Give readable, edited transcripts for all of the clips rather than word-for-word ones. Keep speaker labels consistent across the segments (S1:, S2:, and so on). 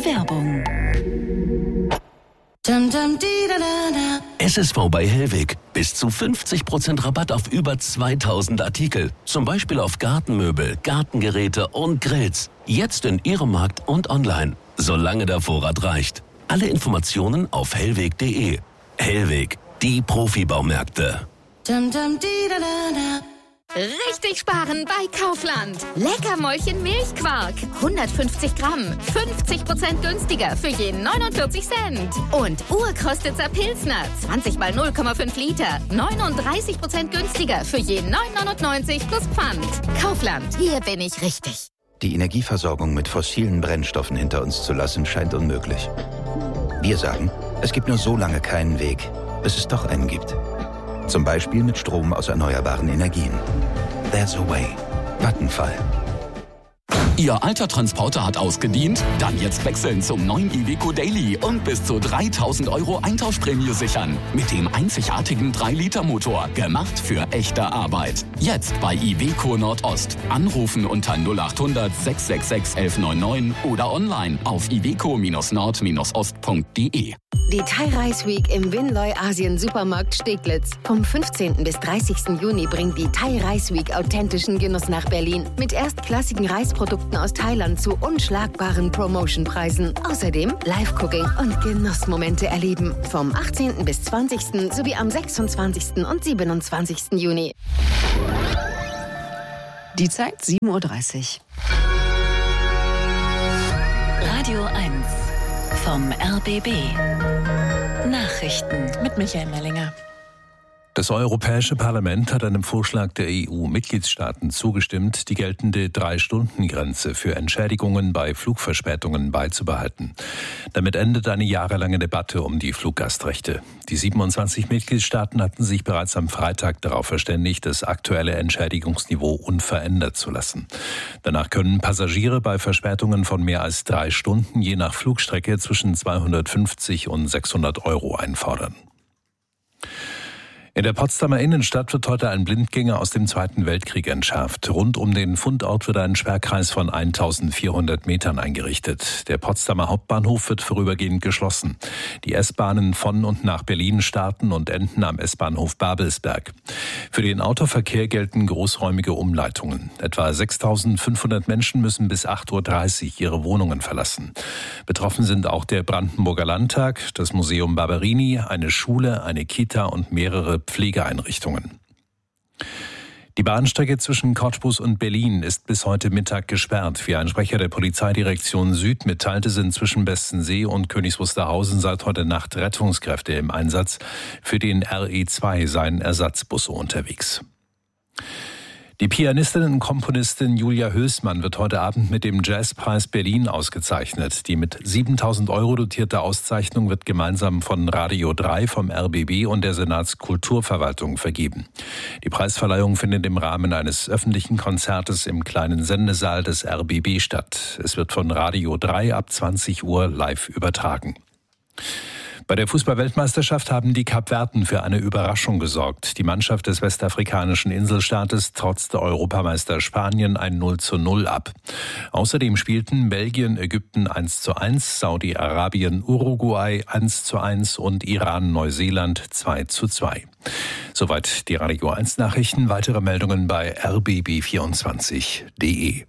S1: Werbung.
S2: SSV bei Hellweg. Bis zu 50% Rabatt auf über 2000 Artikel. Zum Beispiel auf Gartenmöbel, Gartengeräte und Grills. Jetzt in Ihrem Markt und online. Solange der Vorrat reicht. Alle Informationen auf hellweg.de. Hellweg, die Profibaumärkte.
S3: Richtig sparen bei Kaufland. Leckermäulchen Milchquark. 150 Gramm. 50% günstiger für je 49 Cent. Und Urkostitzer Pilsner. 20 mal 0,5 Liter. 39% günstiger für je 9,99 plus Pfand. Kaufland. Hier bin ich richtig.
S4: Die Energieversorgung mit fossilen Brennstoffen hinter uns zu lassen, scheint unmöglich. Wir sagen, es gibt nur so lange keinen Weg, bis es doch einen gibt. Zum Beispiel mit Strom aus erneuerbaren Energien. There's a way. Vattenfall.
S5: Ihr alter Transporter hat ausgedient? Dann jetzt wechseln zum neuen Iveco Daily und bis zu 3.000 € Eintauschprämie sichern. Mit dem einzigartigen 3-Liter-Motor. Gemacht für echte Arbeit. Jetzt bei Iveco Nordost. Anrufen unter 0800 666 1199 oder online auf iveco-nord-ost.de.
S6: Die Thai Rice Week im Winloy Asien Supermarkt Steglitz. Vom 15. bis 30. Juni bringt die Thai Rice Week authentischen Genuss nach Berlin. Mit erstklassigen Reisprodukten aus Thailand zu unschlagbaren Promotionpreisen. Außerdem Live-Cooking und Genussmomente erleben. Vom 18. bis 20. sowie am 26. und 27. Juni.
S7: Die Zeit 7:30 Uhr.
S1: Radio 1 vom RBB. Nachrichten
S7: Mit Michael Mellinger.
S8: Das Europäische Parlament hat einem Vorschlag der EU-Mitgliedstaaten zugestimmt, die geltende 3-Stunden-Grenze für Entschädigungen bei Flugverspätungen beizubehalten. Damit endet eine jahrelange Debatte um die Fluggastrechte. Die 27 Mitgliedstaaten hatten sich bereits am Freitag darauf verständigt, das aktuelle Entschädigungsniveau unverändert zu lassen. Danach können Passagiere bei Verspätungen von mehr als 3 Stunden je nach Flugstrecke zwischen 250 und 600 € einfordern. In der Potsdamer Innenstadt wird heute ein Blindgänger aus dem Zweiten Weltkrieg entschärft. Rund um den Fundort wird ein Sperrkreis von 1400 Metern eingerichtet. Der Potsdamer Hauptbahnhof wird vorübergehend geschlossen. Die S-Bahnen von und nach Berlin starten und enden am S-Bahnhof Babelsberg. Für den Autoverkehr gelten großräumige Umleitungen. Etwa 6500 Menschen müssen bis 8:30 Uhr ihre Wohnungen verlassen. Betroffen sind auch der Brandenburger Landtag, das Museum Barberini, eine Schule, eine Kita und mehrere Pflegeeinrichtungen. Die Bahnstrecke zwischen Cottbus und Berlin ist bis heute Mittag gesperrt. Wie ein Sprecher der Polizeidirektion Süd mitteilte, sind zwischen Bestensee und Königs Wusterhausen seit heute Nacht Rettungskräfte im Einsatz. Für den RE2 seien Ersatzbusse unterwegs. Die Pianistin und Komponistin Julia Hülsmann wird heute Abend mit dem Jazzpreis Berlin ausgezeichnet. Die mit 7.000 € dotierte Auszeichnung wird gemeinsam von Radio 3, vom RBB und der Senatskulturverwaltung vergeben. Die Preisverleihung findet im Rahmen eines öffentlichen Konzertes im kleinen Sendesaal des RBB statt. Es wird von Radio 3 ab 20 Uhr live übertragen. Bei der Fußball-Weltmeisterschaft haben die Kapverden für eine Überraschung gesorgt. Die Mannschaft des westafrikanischen Inselstaates trotzte Europameister Spanien ein 0:0 ab. Außerdem spielten Belgien, Ägypten 1:1, Saudi-Arabien, Uruguay 1:1 und Iran, Neuseeland 2:2. Soweit die Radio 1 Nachrichten. Weitere Meldungen bei rbb24.de.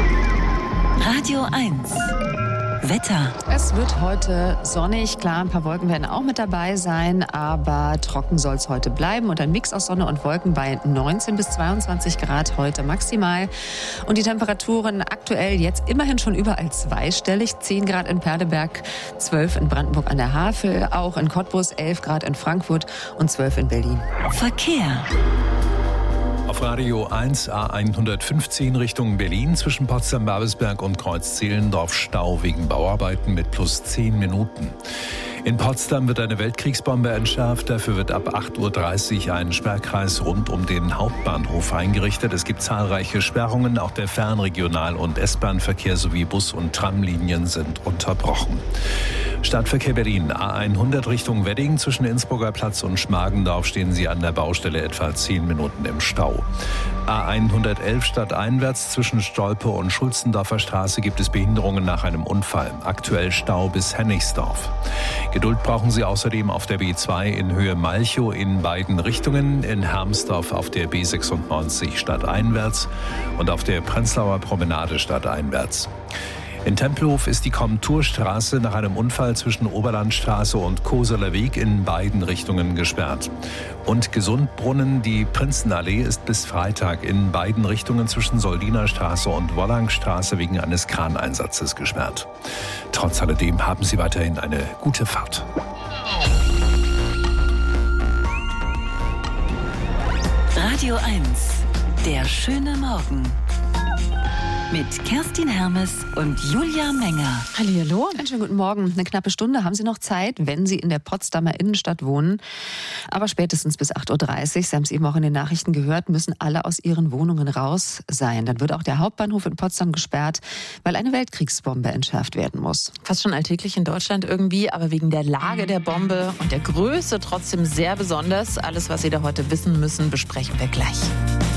S1: Radio 1 Wetter.
S7: Es wird heute sonnig, klar, ein paar Wolken werden auch mit dabei sein, aber trocken soll es heute bleiben und ein Mix aus Sonne und Wolken bei 19 bis 22 Grad heute maximal. Und die Temperaturen aktuell jetzt immerhin schon überall zweistellig, 10 Grad in Perleberg, 12 in Brandenburg an der Havel, auch in Cottbus, 11 Grad in Frankfurt und 12 in Berlin.
S1: Verkehr.
S8: Auf Radio 1 A115 Richtung Berlin zwischen Potsdam-Babelsberg und Kreuz-Zehlendorf Stau wegen Bauarbeiten mit plus 10 Minuten. In Potsdam wird eine Weltkriegsbombe entschärft. Dafür wird ab 8.30 Uhr ein Sperrkreis rund um den Hauptbahnhof eingerichtet. Es gibt zahlreiche Sperrungen. Auch der Fernregional- und S-Bahn-Verkehr sowie Bus- und Tramlinien sind unterbrochen. Stadtverkehr Berlin. A100 Richtung Wedding. Zwischen Innsbrucker Platz und Schmargendorf stehen Sie an der Baustelle etwa 10 Minuten im Stau. A111 stadteinwärts zwischen Stolpe und Schulzendorfer Straße gibt es Behinderungen nach einem Unfall. Aktuell Stau bis Hennigsdorf. Geduld brauchen Sie außerdem auf der B2 in Höhe Malchow in beiden Richtungen, in Hermsdorf auf der B96 stadteinwärts und auf der Prenzlauer Promenade stadteinwärts. In Tempelhof ist die Komturstraße nach einem Unfall zwischen Oberlandstraße und Koseler Weg in beiden Richtungen gesperrt. Und Gesundbrunnen, die Prinzenallee ist bis Freitag in beiden Richtungen zwischen Soldiner Straße und Wollangstraße wegen eines Kraneinsatzes gesperrt. Trotz alledem haben Sie weiterhin eine gute Fahrt.
S1: Radio 1, der schöne Morgen. Mit Kerstin Hermes und Julia Menger.
S7: Hallihallo. Einen schönen guten Morgen. Eine knappe Stunde haben Sie noch Zeit, wenn Sie in der Potsdamer Innenstadt wohnen. Aber spätestens bis 8.30 Uhr, Sie haben es eben auch in den Nachrichten gehört, müssen alle aus ihren Wohnungen raus sein. Dann wird auch der Hauptbahnhof in Potsdam gesperrt, weil eine Weltkriegsbombe entschärft werden muss.
S9: Fast schon alltäglich in Deutschland irgendwie, aber wegen der Lage der Bombe und der Größe trotzdem sehr besonders. Alles, was Sie da heute wissen müssen, besprechen wir gleich.